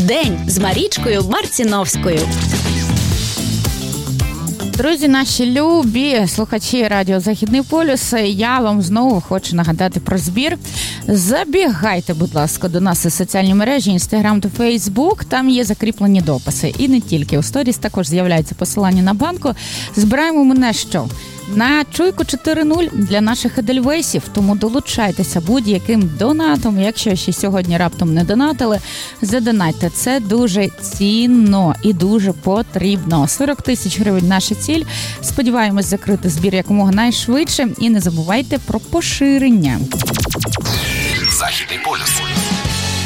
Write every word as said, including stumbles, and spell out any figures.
День з Марічкою Марціновською. Друзі, наші любі слухачі радіо «Західний полюс», я вам знову хочу нагадати про збір. Забігайте, будь ласка, до нас у соціальні мережі, Інстаграм та Фейсбук, там є закріплені дописи. І не тільки, у сторіс також з'являється посилання на банку. Збираємо ми на що? На чуйку чотири нуль для наших едельвейсів, тому долучайтеся будь-яким донатом. Якщо ще сьогодні раптом не донатили, задонатьте. Це дуже цінно і дуже потрібно. сорок тисяч гривень наша ціль. Сподіваємось закрити збір якомога найшвидше. І не забувайте про поширення. Західний полюс.